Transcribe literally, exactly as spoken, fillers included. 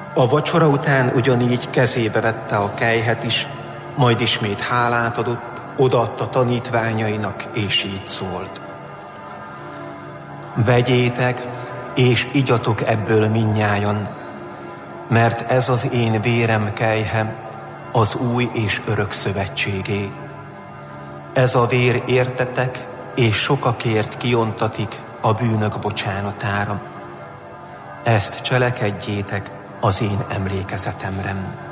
A vacsora után ugyanígy kezébe vette a kelyhet is, majd ismét hálát adott, odaadta tanítványainak, és így szólt: vegyétek, és igyatok ebből mindnyájan, mert ez az én vérem kelyhe, az új és örök szövetségé. Ez a vér értetek, és sokakért kiontatik a bűnök bocsánatára. Ezt cselekedjétek az én emlékezetemre.